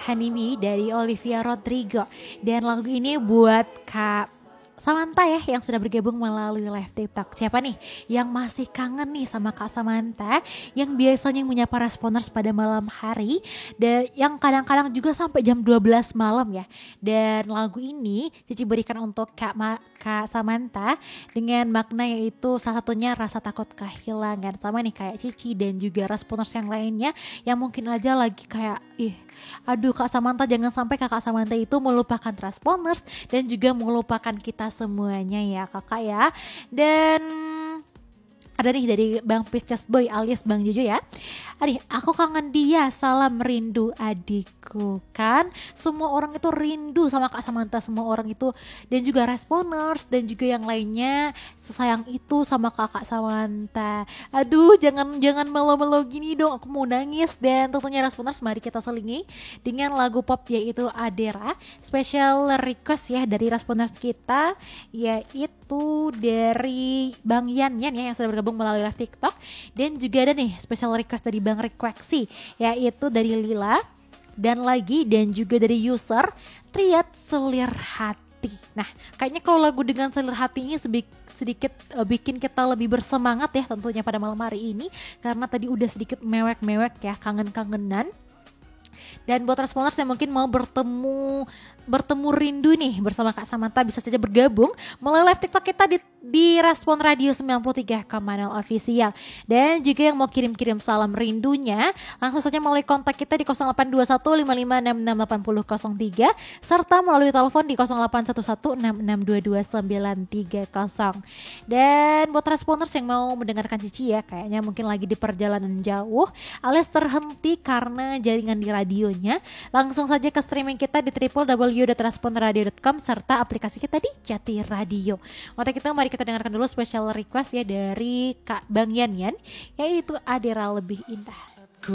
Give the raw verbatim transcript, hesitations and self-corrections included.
Honey Me dari Olivia Rodrigo. Dan lagu ini buat Kak Samantha ya yang sudah bergabung melalui live TikTok. Siapa nih yang masih kangen nih sama Kak Samantha yang biasanya menyapa responers pada malam hari dan yang kadang-kadang juga sampai jam dua belas malam ya. Dan lagu ini Cici berikan untuk Kak, Ma- Kak Samantha dengan makna yaitu salah satunya rasa takut kehilangan. Sama nih kayak Cici dan juga responers yang lainnya yang mungkin aja lagi kayak ih aduh Kak Samantha jangan sampai Kakak Samantha itu melupakan responers dan juga melupakan kita semuanya ya kakak ya. Dan ada nih dari Bang Pisces Boy alias Bang Jojo ya. Adik, aku kangen dia, salam rindu adikku. Kan semua orang itu rindu sama Kak Samantha, semua orang itu dan juga responers dan juga yang lainnya sesayang itu sama Kakak Samantha. Aduh, jangan jangan melo-melo gini dong, aku mau nangis. Dan tentunya responers mari kita selingi dengan lagu pop yaitu Adera. Special request ya dari responers kita yaitu dari Bang Yan Yan ya yang sudah bergabung melalui live TikTok dan juga ada nih special request dari Bang Requeksi yaitu dari Lila dan lagi dan juga dari user Triat Selir Hati. Nah kayaknya kalau lagu dengan selir hati ini sedikit, sedikit uh, bikin kita lebih bersemangat ya tentunya pada malam hari ini karena tadi udah sedikit mewek-mewek ya kangen-kangenan. Dan buat responers yang mungkin mau bertemu bertemu rindu nih bersama Kak Samantha bisa saja bergabung melalui live TikTok kita di, di Respon Radio sembilan puluh tiga koma nol Official. Dan juga yang mau kirim-kirim salam rindunya langsung saja melalui kontak kita di nol delapan dua satu lima lima enam enam delapan nol nol tiga serta melalui telepon di nol delapan satu satu enam enam dua dua sembilan tiga nol. Dan buat responers yang mau mendengarkan Cici ya kayaknya mungkin lagi di perjalanan jauh alias terhenti karena jaringan di radionya, langsung saja ke streaming kita di w w w dot respon radio dot com serta aplikasi kita di Jati Radio. Waktu kita mari kita dengarkan dulu special request ya dari Kak Bang Yan Yan yaitu Adera Lebih Indah.